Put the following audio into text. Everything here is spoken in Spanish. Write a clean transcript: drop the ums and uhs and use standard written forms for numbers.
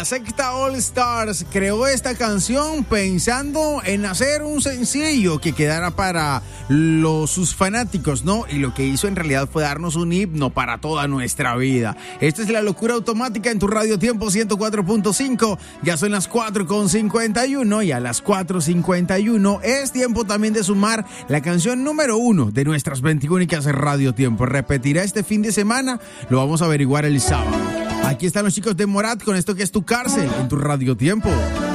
La secta All Stars creó esta canción pensando en hacer un sencillo que quedara para sus fanáticos, ¿no? Y lo que hizo en realidad fue darnos un himno para toda nuestra vida. Esta es La Locura Automática en tu Radio Tiempo 104.5. Ya son las 4:51 y a las 4:51 es tiempo también de sumar la canción número 1 de nuestras 20 únicas Radio Tiempo. ¿Repetirá este fin de semana? Lo vamos a averiguar el sábado. Aquí están los chicos de Morat con esto que es Tu Cárcel en tu Radio Tiempo.